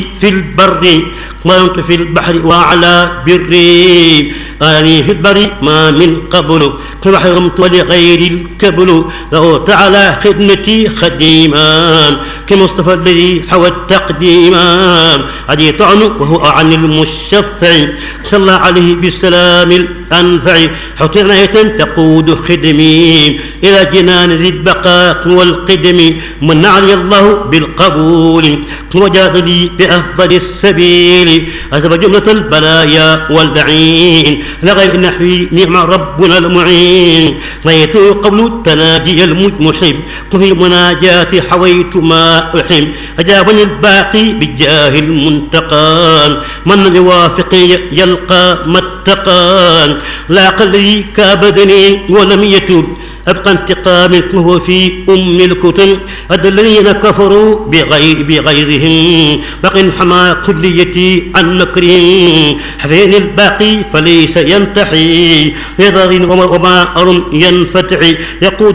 في البر ما دمت في البحر وعلى بري أني في البر ما من قبل كما حرمت ولغير الكبل لو تعالى خدمتي خديما كمصطفى الذي حوى التقديما عدي طعن وهو عن المشفع صلى عليه بالسلام الأنفع حط عناية تقود خدمي إلى جنان ذي البقاء والقدم من علي الله بالقبول وجاد لي بأفضل السبيل أذهب جملة البلايا واللعين لغير نحوي نعم ربنا المعين رأيت قبل التناجي المحب في مناجاتي حويت ما أحب أجابني الباقي بالجاه المنتقى من يوافقي يلقى ما اتقى لا قلبي كابدني ولم يتوب أبقى انتقام وهو في الكتب الذين كفروا بغيرهم بقي حمى كليتي عن مكرهم حفين الباقي فليس ينتحي بضر وما أرم ينفتح يقود